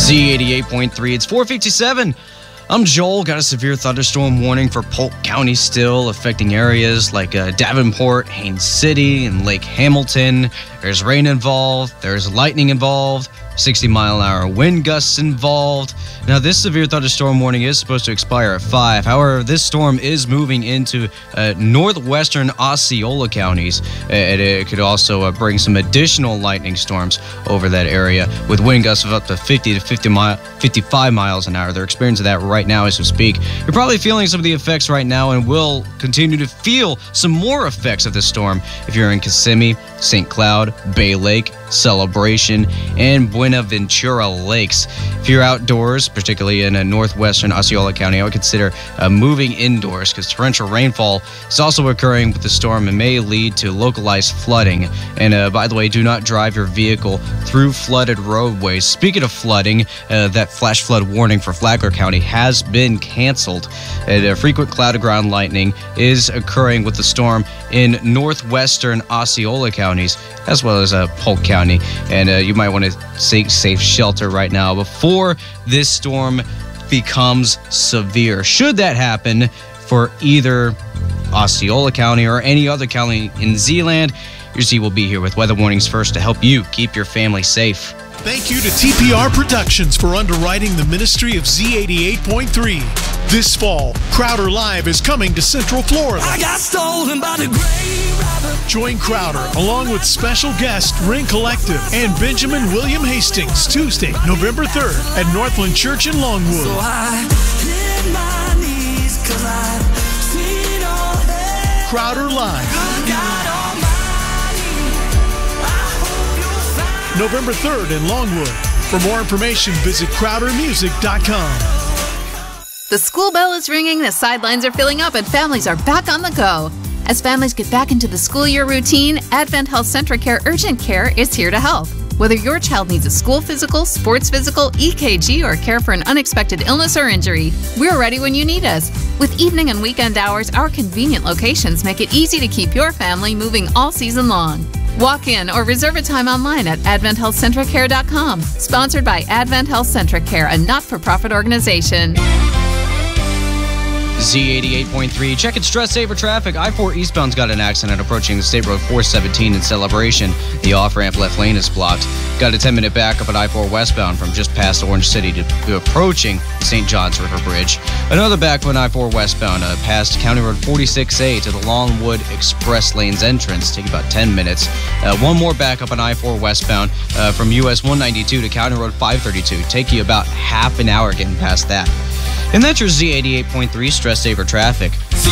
Z88.3, it's 4:57. I'm Joel. Got a severe thunderstorm warning for Polk County still, affecting areas like Davenport, Haines City, and Lake Hamilton. There's rain involved. There's lightning involved. 60-mile-an-hour wind gusts involved. Now, this severe thunderstorm warning is supposed to expire at 5. However, this storm is moving into northwestern Osceola counties. It could also bring some additional lightning storms over that area with wind gusts of up to 50 to 55 miles an hour. They're experiencing that right now as we speak. You're probably feeling some of the effects right now and will continue to feel some more effects of this storm if you're in Kissimmee, St. Cloud, Bay Lake, Celebration, and Buenaventura Lakes. If you're outdoors, particularly in northwestern Osceola County, I would consider moving indoors because torrential rainfall is also occurring with the storm and may lead to localized flooding. And by the way, do not drive your vehicle through flooded roadways. Speaking of flooding, that flash flood warning for Flagler County has been canceled. And frequent cloud-to-ground lightning is occurring with the storm in northwestern Osceola counties, as well as Polk County. And you might want to seek safe shelter right now before this storm becomes severe. Should that happen for either Osceola County or any other county in Z-Land, your Z will be here with weather warnings first to help you keep your family safe. Thank you to TPR Productions for underwriting the ministry of Z88.3. This fall, Crowder Live is coming to Central Florida. I got stolen by the grave robber. Join Crowder along with special guest Ring Collective and Benjamin William Hastings Tuesday, November 3rd at Northland Church in Longwood. So I hit my knees 'cause I seen all that. Crowder Live, God Almighty, I hope you'll find November 3rd in Longwood. For more information, visit crowdermusic.com. The school bell is ringing, the sidelines are filling up, and families are back on the go. As families get back into the school year routine, Advent Health Centracare Urgent Care is here to help. Whether your child needs a school physical, sports physical, EKG, or care for an unexpected illness or injury, we're ready when you need us. With evening and weekend hours, our convenient locations make it easy to keep your family moving all season long. Walk in or reserve a time online at adventhealthcentracare.com. Sponsored by Advent Health Centracare, a not-for-profit organization. Z88.3, checking stress saver traffic. I-4 eastbound's got an accident approaching the State Road 417 in Celebration. The off-ramp left lane is blocked. Got a 10-minute backup at I-4 westbound from just past Orange City to approaching St. Johns River Bridge. Another backup on I-4 westbound past County Road 46A to the Longwood Express Lanes entrance. Take about 10 minutes. One more backup on I-4 westbound from US 192 to County Road 532. Take you about half an hour getting past that. And that's your Z88.3 stress saver traffic.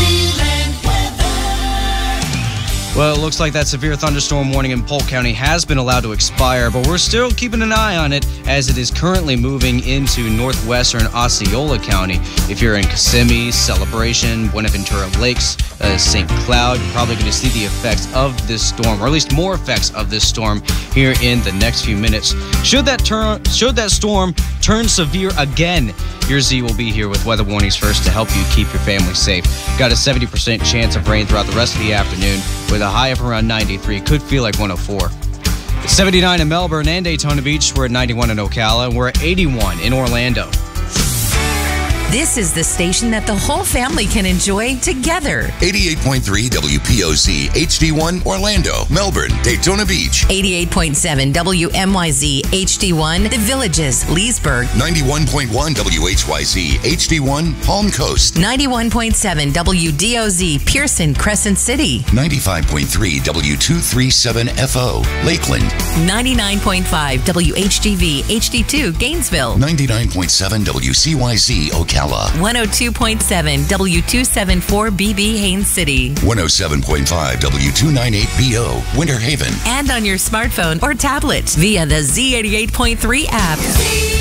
Well, it looks like that severe thunderstorm warning in Polk County has been allowed to expire, but we're still keeping an eye on it as it is currently moving into northwestern Osceola County. If you're in Kissimmee, Celebration, Buenaventura Lakes, St. Cloud, you're probably going to see the effects of this storm, or at least more effects of this storm here in the next few minutes. Should that storm turn severe again, your Z will be here with weather warnings first to help you keep your family safe. Got a 70% chance of rain throughout the rest of the afternoon with a high of around 93. Could feel like 104. It's 79 in Melbourne and Daytona Beach. We're at 91 in Ocala, and we're at 81 in Orlando. This is the station that the whole family can enjoy together. 88.3 WPOZ HD1 Orlando, Melbourne, Daytona Beach. 88.7 WMYZ HD1 The Villages, Leesburg. 91.1 WHYZ HD1 Palm Coast. 91.7 WDOZ Pearson, Crescent City. 95.3 W237FO Lakeland. 99.5 WHGV HD2 Gainesville. 99.7 WCYZ Ocala. 102.7 W274BB Haines City. 107.5 W298BO Winter Haven. And on your smartphone or tablet via the Z88.3 app.